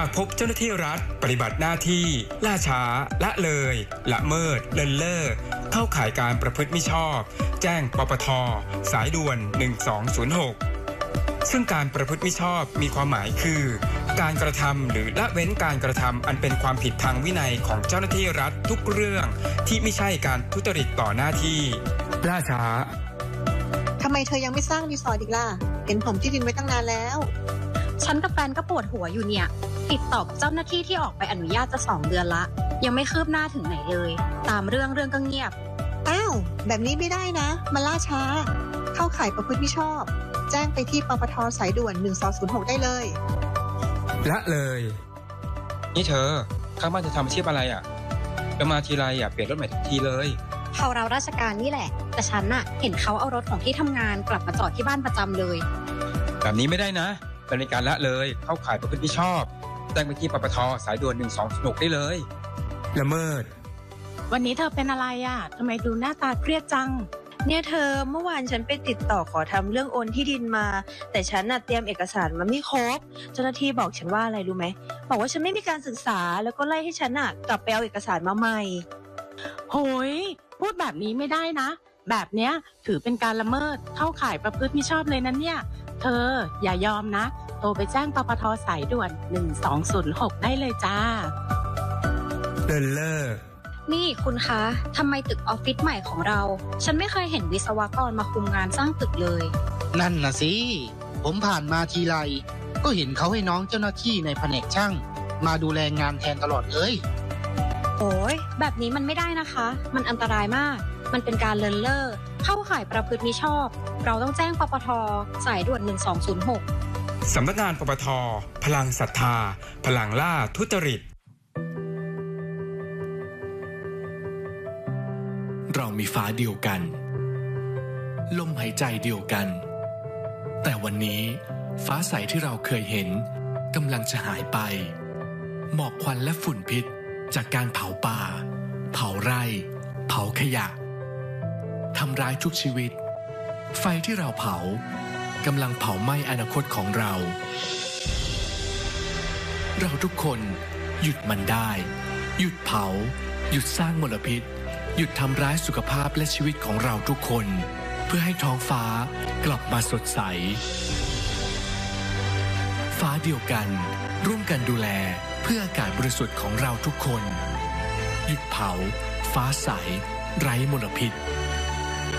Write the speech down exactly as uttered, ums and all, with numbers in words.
ากพบเจ้าหน้าที่รัฐปฏิบัติหน้าที่ล่าช้าละเลยละเมิดเลินเล่อเข้าข่ายการประพฤติมิชอบแจ้งปปท.สายด่วนหนึ่งสองศูนย์หกซึ่งการประพฤติมิชอบมีความหมายคือการกระทำหรือละเว้นการกระทำอันเป็นความผิดทางวินัยของเจ้าหน้าที่รัฐทุกเรื่องที่ไม่ใช่การทุจริตต่อหน้าที่ล่าช้าทำไมเธอยังไม่สร้างรีสอร์ทอีกล่ะเห็นผมที่ดินไว้ตั้งนานแล้วฉันกับแฟนก็ปวดหัวอยู่เนี่ยติดต่อเจ้าหน้าที่ที่ออกไปอนุญาตจะสองเดือนละยังไม่คืบหน้าถึงไหนเลยตามเรื่องเรื่องก็เงียบอ้าวแบบนี้ไม่ได้นะมันล่าช้าเข้าข่ายประพฤติมิชอบแจ้งไปที่ปปท.สายด่วนหนึ่งสองศูนย์หกได้เลยละเลยนี่เธอข้างบ้านจะทำอาชีพอะไรอ่ะจะมาทีไรอ่ะเปลี่ยนรถใหม่ทุกทีเลยเขาเราราชการนี่แหละแต่ฉันน่ะเห็นเขาเอารถของที่ทำงานกลับมาจอดที่บ้านประจำเลยแบบนี้ไม่ได้นะเป็นการละเลยเข้าข่ายประพฤติมิชอบแจ้งไปที่ปปท.สายด่วนหนึ่งสองศูนย์หกได้เลยละเมิดวันนี้เธอเป็นอะไรอ่ะทำไมดูหน้าตาเครียดจังเนี่ยเธอเมื่อวานฉันไปติดต่อขอทำเรื่องโอนที่ดินมาแต่ฉันน่ะเตรียมเอกสารมาไม่ครบเจ้าหน้าที่บอกฉันว่าอะไรรู้ไหมบอกว่าฉันไม่มีการศึกษาแล้วก็ไล่ให้ฉันน่ะกลับไปเอาเอกสารมาใหม่โหยพูดแบบนี้ไม่ได้นะแบบเนี้ยถือเป็นการละเมิดเข้าข่ายประพฤติมิชอบเลยนะเนี่ยเธออย่ายอมนะโทรไปแจ้งปปท.สายด่วนหนึ่งสองศูนย์หกได้เลยจ้าเดินเลิกนี่คุณคะทำไมตึกออฟฟิศใหม่ของเราฉันไม่เคยเห็นวิศวกรมาคุมงานสร้างตึกเลยนั่นน่ะสิผมผ่านมาทีไรก็เห็นเขาให้น้องเจ้าหน้าที่ในแผนกช่างมาดูแลงานแทนตลอดเลยโอ้ยแบบนี้มันไม่ได้นะคะมันอันตรายมากมันเป็นการเลินเล่อเข้าข่ายประพฤติมิชอบเราต้องแจ้งปปท.สายด่วนหนึ่งสองศูนย์หกสำนักงานปปท.พลังศรัทธาพลังล่าทุจริตเรามีฟ้าเดียวกันลมหายใจเดียวกันแต่วันนี้ฟ้าใสที่เราเคยเห็นกำลังจะหายไปหมอกควันและฝุ่นพิษจากการเผาป่าเผาไร่เผาขยะทำร้ายทุกชีวิตไฟที่เราเผากำลังเผาไหม้อนาคตของเราเราทุกคนหยุดมันได้หยุดเผาหยุดสร้างมลพิษหยุดทำร้ายสุขภาพและชีวิตของเราทุกคนเพื่อให้ท้องฟ้ากลับมาสดใสฟ้าเดียวกันร่วมกันดูแลเพื่ออากาศบริสุทธิ์ของเราทุกคนหยุดเผาฟ้าใสไร้มลพิษ